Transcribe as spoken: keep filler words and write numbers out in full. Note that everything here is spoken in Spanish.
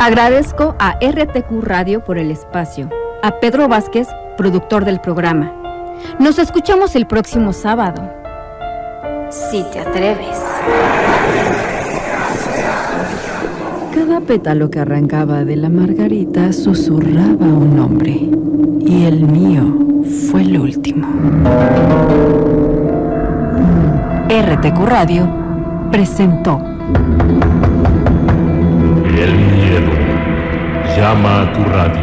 Agradezco a R T Q Radio por el espacio, a Pedro Vázquez, productor del programa. Nos escuchamos el próximo sábado. Si te atreves. Cada pétalo que arrancaba de la margarita susurraba un nombre, y el mío fue el último. R T Q Radio presentó El miedo llama a tu radio.